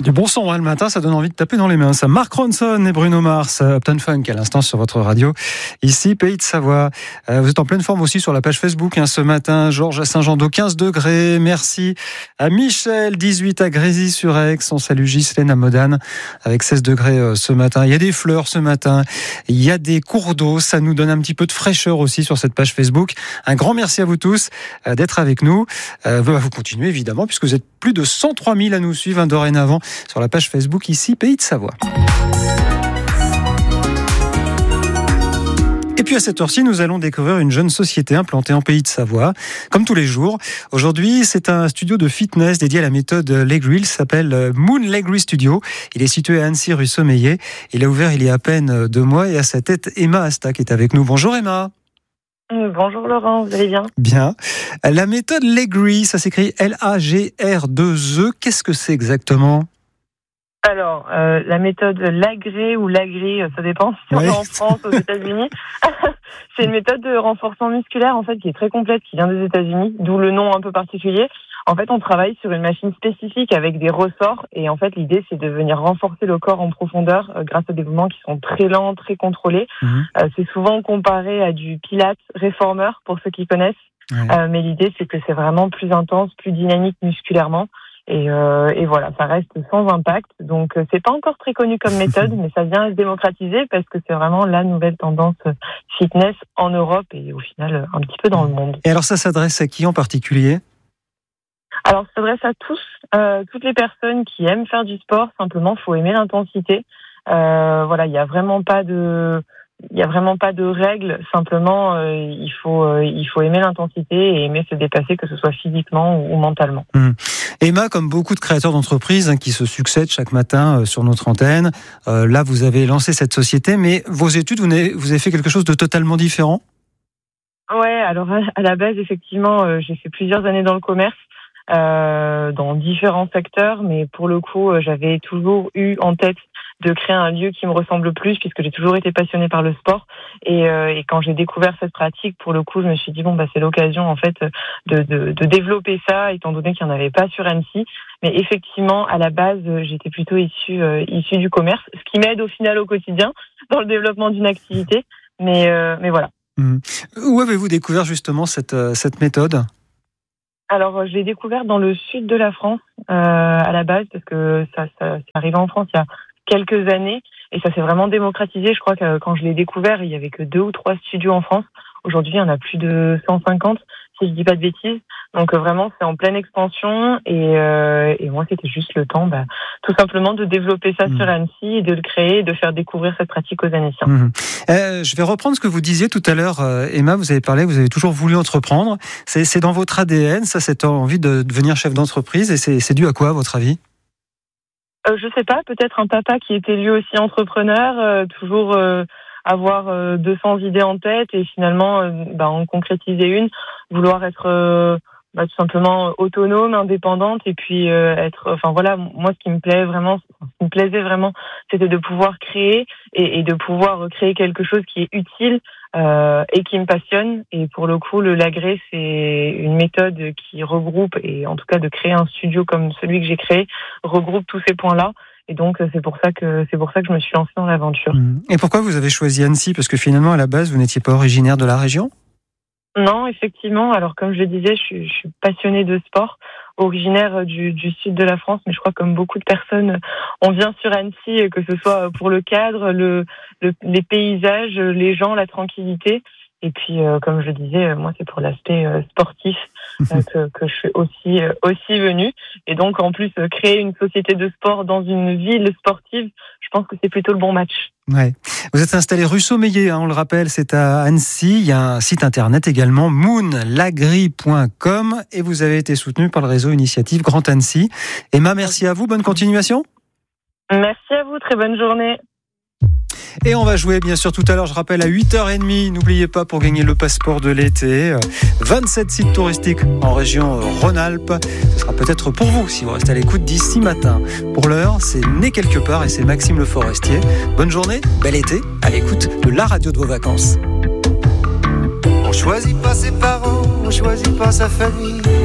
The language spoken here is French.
Du bon son le matin, ça donne envie de taper dans les mains. Ça, Mark Ronson et Bruno Mars, Uptown Funk à l'instant sur votre radio. Ici, Pays de Savoie. Vous êtes en pleine forme aussi sur la page Facebook ce matin. Georges à Saint-Jean-d'Eau, 15 degrés. Merci à Michel, 18 à Grésy-sur-Aix. On salue Ghislaine à Modane avec 16 degrés ce matin. Il y a des fleurs ce matin. Il y a des cours d'eau. Ça nous donne un petit peu de fraîcheur aussi sur cette page Facebook. Un grand merci à vous tous d'être avec nous. Vous continuez évidemment puisque vous êtes plus de 103 000 à nous suivre dorénavant sur la page Facebook ici, Pays de Savoie. Et puis à cette heure-ci, nous allons découvrir une jeune société implantée en Pays de Savoie, comme tous les jours. Aujourd'hui, c'est un studio de fitness dédié à la méthode Legri. Il s'appelle Moon Legri Studio. Il est situé à Annecy, rue Sommeillet. Il a ouvert il y a à peine 2 mois et à sa tête, Emma Asta qui est avec nous. Bonjour Emma. Bonjour Laurent, vous allez bien ? Bien. La méthode Legri, ça s'écrit L-A-G-R-2-E. Qu'est-ce que c'est exactement ? Alors, la méthode Legri ou Legri, ça dépend si on est en France, aux États-Unis. C'est une méthode de renforcement musculaire en fait qui est très complète, qui vient des États-Unis, d'où le nom un peu particulier. En fait, on travaille sur une machine spécifique avec des ressorts et en fait, l'idée c'est de venir renforcer le corps en profondeur grâce à des mouvements qui sont très lents, très contrôlés. C'est souvent comparé à du Pilates réformeur pour ceux qui connaissent, mais l'idée c'est que c'est vraiment plus intense, plus dynamique musculairement. Et voilà, ça reste sans impact. Donc, c'est pas encore très connu comme méthode, mais ça vient à se démocratiser parce que c'est vraiment la nouvelle tendance fitness en Europe et au final un petit peu dans le monde. Et alors, ça s'adresse à qui en particulier ? Alors, ça s'adresse à tous, toutes les personnes qui aiment faire du sport. Simplement, faut aimer l'intensité. Voilà, il y a vraiment pas de règles. Simplement, il faut aimer l'intensité et aimer se dépasser, que ce soit physiquement ou mentalement. Emma, comme beaucoup de créateurs d'entreprises qui se succèdent chaque matin sur notre antenne, là vous avez lancé cette société, mais vos études, vous avez fait quelque chose de totalement différent ? Ouais, alors à la base, effectivement, j'ai fait plusieurs années dans le commerce, dans différents secteurs, mais pour le coup, j'avais toujours eu en tête de créer un lieu qui me ressemble le plus, puisque j'ai toujours été passionnée par le sport. Et quand j'ai découvert cette pratique, pour le coup, je me suis dit c'est l'occasion en fait de développer ça, étant donné qu'il n'y en avait pas sur Annecy. Mais effectivement, à la base, j'étais plutôt issue du commerce, ce qui m'aide au final au quotidien dans le développement d'une activité. Mais voilà. Où avez-vous découvert justement cette méthode ? Alors, je l'ai découvert dans le sud de la France à la base, parce que ça arrivait en France il y a quelques années et ça s'est vraiment démocratisé. Je crois que quand je l'ai découvert, il y avait que 2 ou 3 studios en France. Aujourd'hui, il y en a plus de 150, si je dis pas de bêtises. Donc vraiment, c'est en pleine expansion et moi, c'était juste le temps, tout simplement de développer ça sur Annecy et de le créer et de faire découvrir cette pratique aux Annéciens. Je vais reprendre ce que vous disiez tout à l'heure, Emma. Vous avez toujours voulu entreprendre. C'est dans votre ADN, ça, cette envie de devenir chef d'entreprise. Et c'est dû à quoi, à votre avis ? Je sais pas, peut-être un papa qui était lui aussi entrepreneur, toujours avoir 200 idées en tête et finalement en concrétiser une, vouloir être tout simplement autonome, indépendante et puis moi ce qui me plaisait vraiment, c'était de pouvoir créer et de pouvoir créer quelque chose qui est utile et qui me passionne. Et pour le coup, le Legri, c'est une méthode qui regroupe, et en tout cas de créer un studio comme celui que j'ai créé, regroupe tous ces points-là. Et donc, c'est pour ça que je me suis lancée dans l'aventure. Et pourquoi vous avez choisi Annecy ? Parce que finalement, à la base, vous n'étiez pas originaire de la région ? Non, effectivement. Alors, comme je le disais, je suis passionnée de sport, originaire du sud de la France, mais je crois comme beaucoup de personnes, on vient sur Annecy, que ce soit pour le cadre, les paysages, les gens, la tranquillité. Et puis, comme je le disais, moi, c'est pour l'aspect sportif que je suis aussi venue. Et donc, en plus, créer une société de sport dans une ville sportive, je pense que c'est plutôt le bon match. Ouais. Vous êtes installé rue Sommeillet, on le rappelle, c'est à Annecy. Il y a un site internet également, moonlegri.com, et vous avez été soutenu par le réseau Initiative Grand Annecy. Emma, merci à vous, bonne continuation. Merci à vous, très bonne journée. Et on va jouer bien sûr tout à l'heure, je rappelle, à 8h30, n'oubliez pas, pour gagner le passeport de l'été, 27 sites touristiques en région Rhône-Alpes. Ce sera peut-être pour vous si vous restez à l'écoute d'ici matin. Pour l'heure, c'est Né quelque part et c'est Maxime Le Forestier. Bonne journée, bel été, à l'écoute de la radio de vos vacances. On choisit pas ses parents, on choisit pas sa famille.